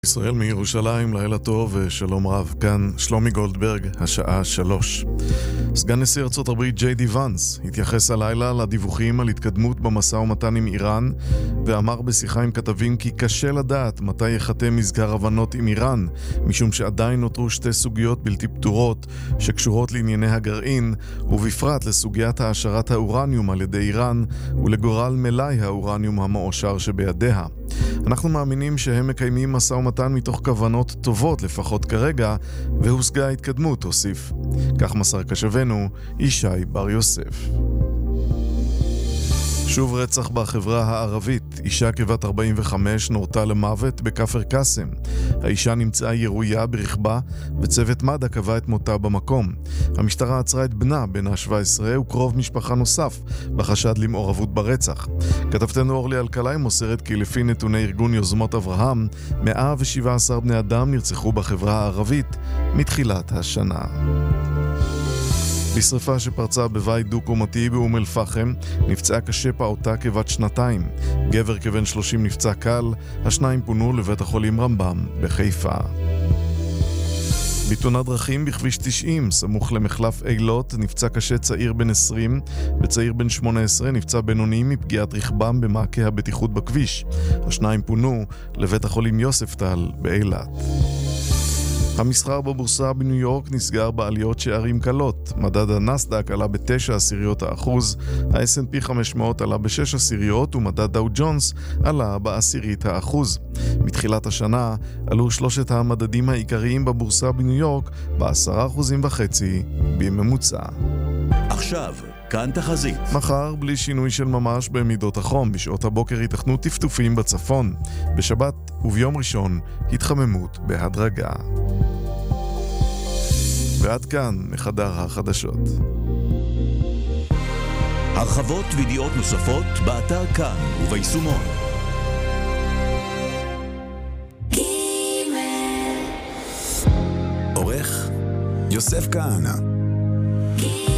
ישראל מירושלים, לילה טוב ושלום רב. כאן שלומי גולדברג, השעה 3. סגן נשיא ארצות הברית ג'יי די ונס התייחס הלילה לדיווחים על התקדמות במשא ומתן עם איראן, ואמר בשיחה עם כתבים כי קשה לדעת מתי יחתם מזכר הבנות עם איראן, משום שעדיין נותרו שתי סוגיות בלתי פתורות שקשורות לענייני הגרעין, ובפרט לסוגיית העשרת האורניום על ידי איראן ולגורל מלאי האורניום המאושר שבידיה. אנחנו מאמינים שהם מקיימים משא ומתן מתוך כוונות טובות לפחות כרגע, והושגה התקדמות, הוסיף. כך מסר קשבנו ישי בר יוסף. שוב רצח בחברה הערבית. אישה כבת 45 נורתה למוות בכפר קאסם. האישה נמצאה ירויה ברכבה וצוות מד"א קבע את מותה במקום. המשטרה עצרה את בנה בן ה-17 וקרוב משפחה נוסף בחשד למעורבות ברצח. כתבתנו אורלי אלקלעי מוסרת כי לפי נתוני ארגון יוזמות אברהם 117 בני אדם נרצחו בחברה הערבית מתחילת השנה. בשריפה שפרצה בבית דו-קומתי באום אל פחם נפצעה קשה פעוטה כבת 2. גבר כבן 30 נפצע קל, השניים פונו לבית החולים רמב"ם בחיפה. בתאונת דרכים בכביש 90 סמוך למחלף אילות נפצע קשה צעיר בן 20 וצעיר בן 18 נפצע בינוני מפגיעת רכבם במעקה הבטיחות בכביש. השניים פונו לבית החולים יוספטל באילת. המסחר בבורסה בניו יורק נסגר בעליות שערים קלות. מדד הנסדק עלה ב9%, ה-S&P 500 עלה ב6%, ומדד דאו ג'ונס עלה ב10%. מתחילת השנה עלו שלושת המדדים העיקריים בבורסה בניו יורק ב10.5% בממוצע. עכשיו, כאן תחזית. מחר בלי שינוי של ממש במידות החום, בשעות הבוקר ייתכנו טפטופים בצפון. בשבת וביום ראשון התחממות בהדרגה. ועד כאן מחדר החדשות. הרחבות וידיעות נוספות באתר כאן וביישומון. עורך יוסף כהנא.